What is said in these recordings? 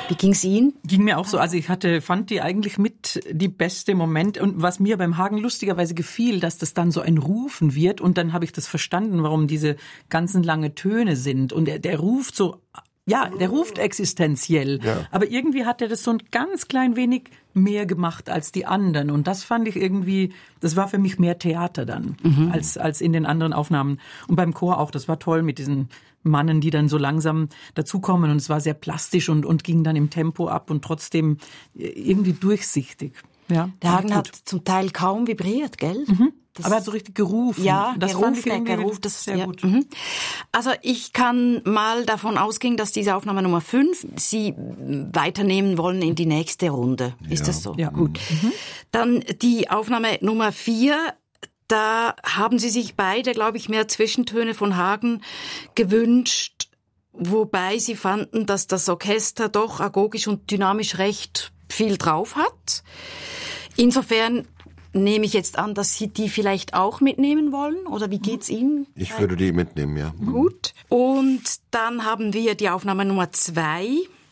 Wie ging's Ihnen? Ging mir auch so. Also ich fand die eigentlich mit die beste Moment. Und was mir beim Hagen lustigerweise gefiel, dass das dann so ein Rufen wird. Und dann habe ich das verstanden, warum diese ganzen lange Töne sind. Und der ruft so, ja, der ruft existenziell. Ja. Aber irgendwie hat er das so ein ganz klein wenig mehr gemacht als die anderen. Und das fand ich irgendwie, das war für mich mehr Theater dann, als in den anderen Aufnahmen. Und beim Chor auch, das war toll mit diesen Mannen, die dann so langsam dazukommen. Und es war sehr plastisch und ging dann im Tempo ab und trotzdem irgendwie durchsichtig. Ja, der Hagen hat zum Teil kaum vibriert, gell? Aber er hat so richtig gerufen. Ja, das fand ich das sehr gut. Also ich kann mal davon ausgehen, dass diese Aufnahme Nummer 5 Sie weiternehmen wollen in die nächste Runde. Ist das so? Ja, gut. Dann die Aufnahme Nummer 4. Da haben Sie sich beide, glaube ich, mehr Zwischentöne von Hagen gewünscht, wobei Sie fanden, dass das Orchester doch agogisch und dynamisch recht viel drauf hat. Insofern nehme ich jetzt an, dass Sie die vielleicht auch mitnehmen wollen, oder wie geht's Ihnen? Ich würde die mitnehmen, ja. Gut. Und dann haben wir die Aufnahme Nummer 2.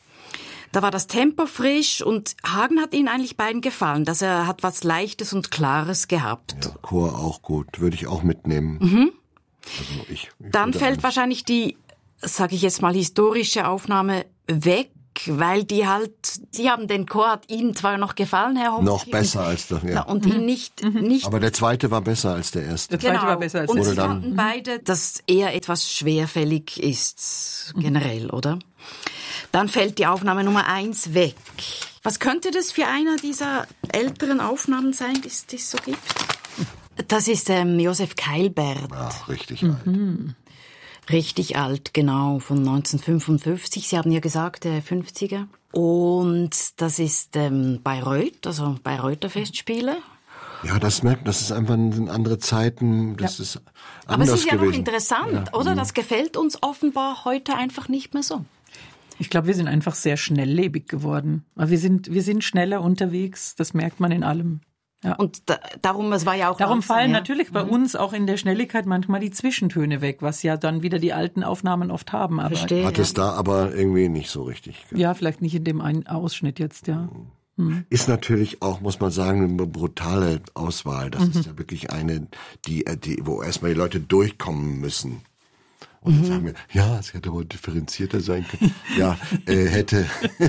Da war das Tempo frisch und Hagen hat Ihnen eigentlich beiden gefallen, dass er hat was Leichtes und Klares gehabt. Ja, Chor auch gut, würde ich auch mitnehmen. Also ich dann fällt wahrscheinlich die, sage ich jetzt mal, historische Aufnahme weg, weil die halt, Sie haben den Chor, hat Ihnen zwar noch gefallen, Herr Homke. Noch besser als das, ja. Und Ihnen nicht. Aber der zweite war besser als der erste. Der zweite war besser als der erste. Und Sie fanden beide, dass er etwas schwerfällig ist, generell, oder? Dann fällt die Aufnahme Nummer 1 weg. Was könnte das für einer dieser älteren Aufnahmen sein, die es so gibt? Das ist Josef Keilbert. Ach, richtig alt. Richtig alt, genau, von 1955. Sie haben ja gesagt, 50er. Und das ist Bayreuth, also Bayreuther Festspiele. Ja, das ist einfach andere Zeiten, das ist anders gewesen. Aber es ist ja noch interessant, oder? Das gefällt uns offenbar heute einfach nicht mehr so. Ich glaube, wir sind einfach sehr schnelllebig geworden. Wir sind schneller unterwegs, das merkt man in allem. Ja. Und darum, es war ja auch darum langsam, fallen natürlich bei uns auch in der Schnelligkeit manchmal die Zwischentöne weg, was ja dann wieder die alten Aufnahmen oft haben. Aber verstehe, hat es da aber irgendwie nicht so richtig. Ja, vielleicht nicht in dem einen Ausschnitt jetzt, ja. Ist natürlich auch, muss man sagen, eine brutale Auswahl. Das ist ja wirklich eine, wo erstmal die Leute durchkommen müssen. Und dann sagen wir, ja, es hätte wohl differenzierter sein können. Ja, hätte.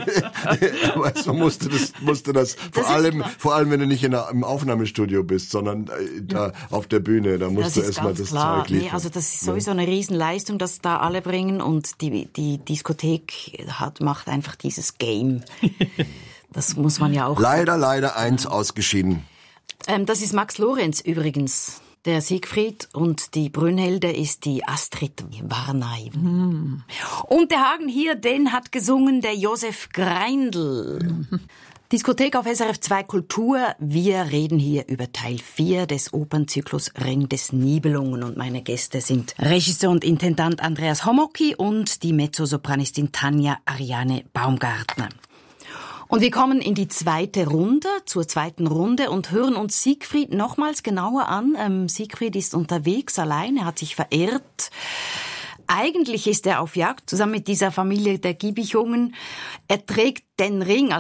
Aber man musste das vor allem, wenn du nicht im Aufnahmestudio bist, sondern da auf der Bühne, da musst du erstmal das Zeug liefern. Nee, also das ist sowieso eine Riesenleistung, das da alle bringen, und die Diskothek macht einfach dieses Game. Das muss man ja auch. Leider eins ausgeschieden. Das ist Max Lorenz übrigens. Der Siegfried, und die Brünnhilde ist die Astrid Warnay. Und der Hagen hier, den hat gesungen der Josef Greindl. Diskothek auf SRF 2 Kultur. Wir reden hier über Teil 4 des Opernzyklus Ring des Nibelungen. Und meine Gäste sind Regisseur und Intendant Andreas Homocki und die Mezzosopranistin Tanja Ariane Baumgartner. Und wir kommen in die zur zweiten Runde und hören uns Siegfried nochmals genauer an. Siegfried ist unterwegs allein, er hat sich verirrt. Eigentlich ist er auf Jagd zusammen mit dieser Familie der Giebichungen. Er trägt den Ring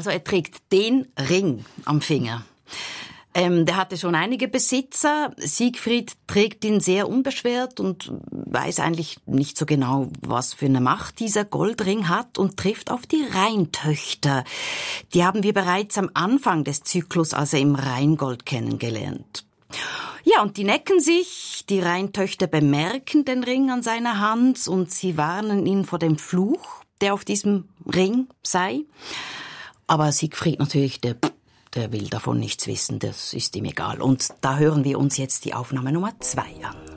am Finger. Der hatte schon einige Besitzer. Siegfried trägt ihn sehr unbeschwert und weiß eigentlich nicht so genau, was für eine Macht dieser Goldring hat, und trifft auf die Rheintöchter. Die haben wir bereits am Anfang des Zyklus, also im Rheingold, kennengelernt. Ja, und die necken sich. Die Rheintöchter bemerken den Ring an seiner Hand und sie warnen ihn vor dem Fluch, der auf diesem Ring sei. Aber Siegfried natürlich, der will davon nichts wissen, das ist ihm egal. Und da hören wir uns jetzt die Aufnahme Nummer 2 an.